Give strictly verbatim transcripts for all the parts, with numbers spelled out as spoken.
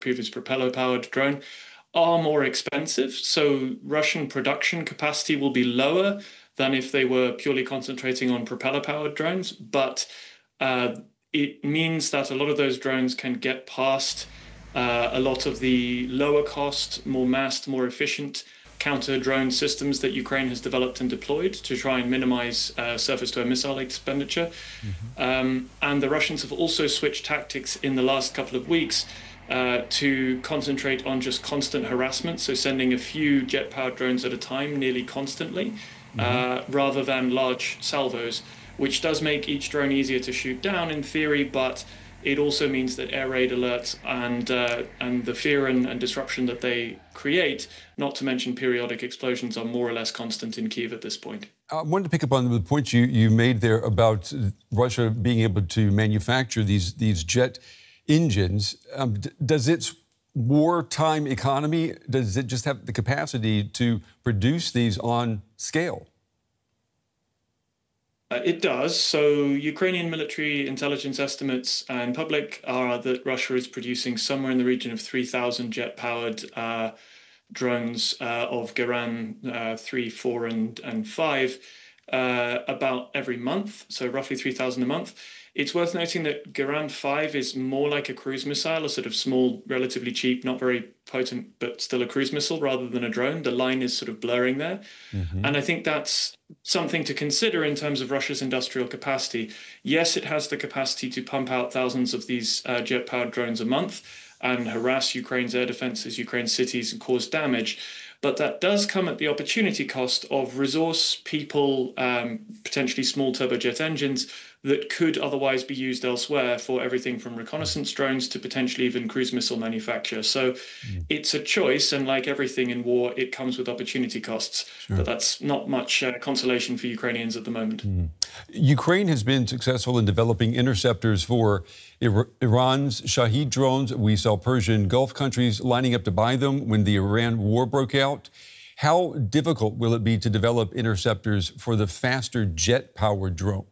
previous propeller-powered drone, are more expensive. So Russian production capacity will be lower than if they were purely concentrating on propeller-powered drones. But uh, it means that a lot of those drones can get past uh, a lot of the lower cost, more massed, more efficient counter drone systems that Ukraine has developed and deployed to try and minimize uh, surface-to-air missile expenditure. Mm-hmm. Um, and the Russians have also switched tactics in the last couple of weeks uh, to concentrate on just constant harassment, so sending a few jet-powered drones at a time, nearly constantly, mm-hmm. uh, rather than large salvos, which does make each drone easier to shoot down in theory, but it also means that air raid alerts and uh, and the fear and, and disruption that they create, not to mention periodic explosions, are more or less constant in Kyiv at this point. I wanted to pick up on the point you, you made there about Russia being able to manufacture these, these jet engines. Um, d- does its wartime economy, does it just have the capacity to produce these on scale? Uh, it does. So Ukrainian military intelligence estimates and public are that Russia is producing somewhere in the region of three thousand jet-powered uh, drones uh, of Geran uh, three, four, and, and five uh, about every month, so roughly three thousand a month. It's worth noting that Geran five is more like a cruise missile, a sort of small, relatively cheap, not very potent, but still a cruise missile rather than a drone. The line is sort of blurring there. Mm-hmm. And I think that's something to consider in terms of Russia's industrial capacity. Yes, it has the capacity to pump out thousands of these uh, jet-powered drones a month and harass Ukraine's air defenses, Ukraine's cities, and cause damage. But that does come at the opportunity cost of resource, people, um, potentially small turbojet engines that could otherwise be used elsewhere for everything from reconnaissance drones to potentially even cruise missile manufacture. So mm. it's a choice, and like everything in war, it comes with opportunity costs. Sure. But that's not much uh, consolation for Ukrainians at the moment. Mm. Ukraine has been successful in developing interceptors for Ir- Iran's Shahed drones. We saw Persian Gulf countries lining up to buy them when the Iran war broke out. How difficult will it be to develop interceptors for the faster jet-powered drones?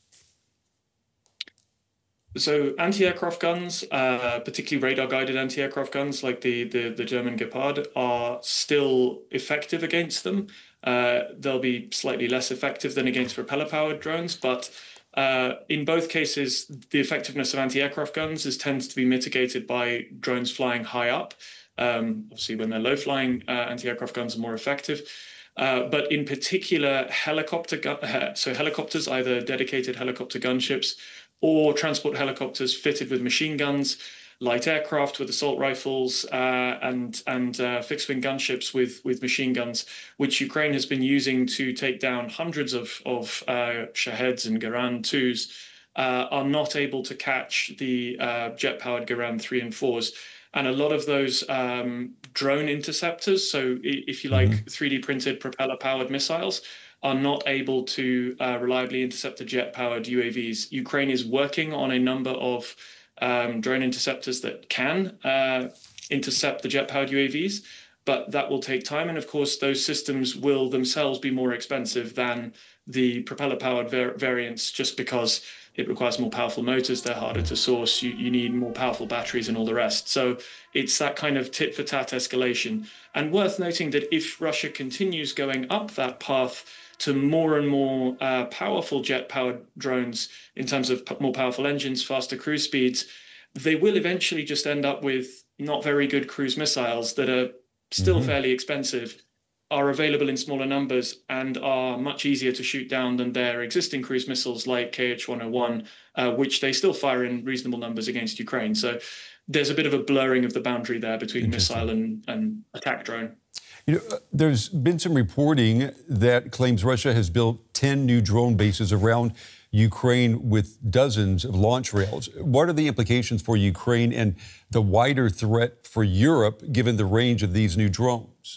So anti-aircraft guns, uh, particularly radar-guided anti-aircraft guns like the, the, the German Gepard, are still effective against them. Uh, they'll be slightly less effective than against propeller-powered drones, but uh, in both cases, the effectiveness of anti-aircraft guns is tends to be mitigated by drones flying high up. Um, obviously, when they're low-flying, uh, anti-aircraft guns are more effective. Uh, but in particular, helicopter gu- uh, so helicopters, either dedicated helicopter gunships or transport helicopters fitted with machine guns, light aircraft with assault rifles, uh, and and uh, fixed-wing gunships with with machine guns, which Ukraine has been using to take down hundreds of of uh, Shaheds and Geran twos, uh, are not able to catch the uh, jet-powered Geran three and fours. And a lot of those um, drone interceptors, so if you like, mm-hmm. three D printed propeller-powered missiles, are not able to uh, reliably intercept the jet-powered U A Vs. Ukraine is working on a number of um, drone interceptors that can uh, intercept the jet-powered U A Vs, but that will take time. And of course, those systems will themselves be more expensive than the propeller-powered var- variants, just because it requires more powerful motors, they're harder to source, you, you need more powerful batteries and all the rest. So it's that kind of tit-for-tat escalation. And worth noting that if Russia continues going up that path to more and more uh, powerful jet-powered drones in terms of p- more powerful engines, faster cruise speeds, they will eventually just end up with not very good cruise missiles that are still mm-hmm. fairly expensive, are available in smaller numbers, and are much easier to shoot down than their existing cruise missiles like K H one oh one, uh, which they still fire in reasonable numbers against Ukraine. So there's a bit of a blurring of the boundary there between missile and, and attack drone. You know, there's been some reporting that claims Russia has built ten new drone bases around Ukraine with dozens of launch rails. What are the implications for Ukraine and the wider threat for Europe, given the range of these new drones?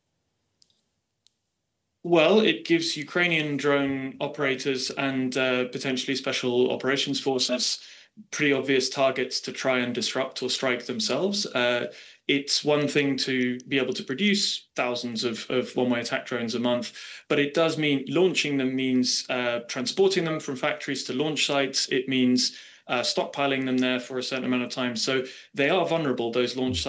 Well, it gives Ukrainian drone operators and uh, potentially special operations forces pretty obvious targets to try and disrupt or strike themselves. Uh, it's one thing to be able to produce thousands of, of one-way attack drones a month, but it does mean launching them means uh, transporting them from factories to launch sites. It means uh, stockpiling them there for a certain amount of time. So they are vulnerable, those launch